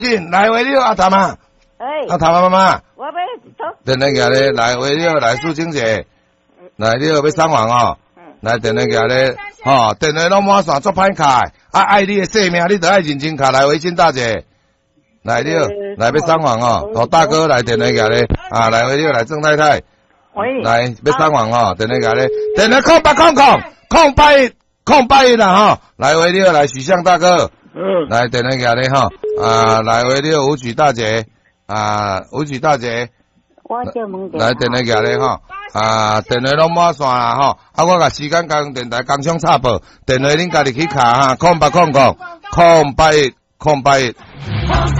进来回了阿谭啊，阿谭妈妈， 我要电话举咧，来回了来苏清姐，来了要上网哦，来电话举咧，吼，电话拢满线做歹卡，爱你的性命，你得爱认真卡来回金大姐，来了来要上网哦，哦大哥来电话举咧，来回了来郑太太，来要上网哦，电话举咧，电话空8啦吼，来回了来许向大哥。来电话举咧吼，来回了舞曲大姐，舞曲大姐，来电话举咧吼，电话拢满线啦吼，我甲时间甲电台工商插报，电话恁家己去卡哈，0800081081。